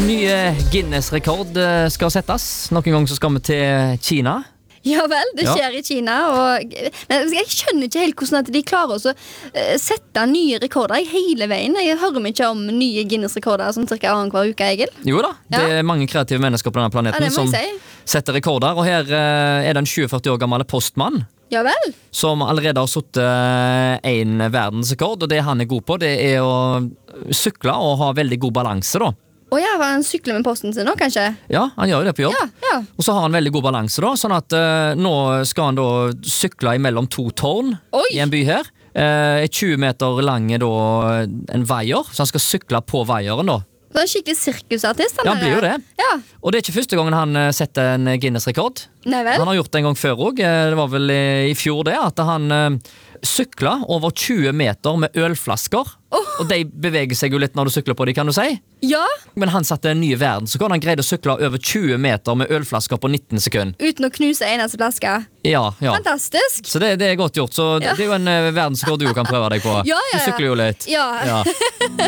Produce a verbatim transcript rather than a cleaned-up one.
Nye Guinness-rekord eh, skal settes. Noen gang så skal vi til Kina. Ja vel, det Ja. skjer i Kina og, men jeg skjønner ikke helt hvordan at de klarer å eh, sette nye rekorder jeg, hele veien. Jeg hører mye om nye Guinness-rekorder sånn cirka annen hver uke, Egil. Jo da, det Ja. er mange kreative mennesker på denne Ja, planeten det må som jeg si. setter rekorder. Og her eh, er det en tjue-førti år gammel postmann Ja vel. som allerede har satt en verdensrekord. Og det han er god på, det er å sykle og ha veldig god balanse da. Å ja, var han sykler med posten sin nå, kanskje? Ja, han gjør jo det på jobb. Ja, ja. Og så har han veldig god balanse da, sånn at eh, nå skal han da sykle imellom to tårn Oi! i en by her. Eh, tjue meter lang er da en veier, så han skal sykle på veieren da. Så han er skikkelig sirkusartist. Ja, han blir jo det. Ja, Og det er ikke første gangen han eh, setter en Guinness-rekord. nei vel. Han har gjort det en gang før også. Eh, Det var vel i, i fjor det, at han eh, sykla over tjue meter med ølflasker. Oh. Og de beveger seg jo litt når du sykler på dem, kan du si. Ja, Men han satte en ny verdensrekord. Han greide å sykle over tjue meter med ølflasker på nitten sekunder. uten å knuse eneste flaske. Ja, ja. Fantastisk. Så det, det er godt gjort. Så Ja. det er jo en eh, verdensrekord du kan prøve deg på. Ja, ja, ja. Du sykler jo litt. Ja. Ja.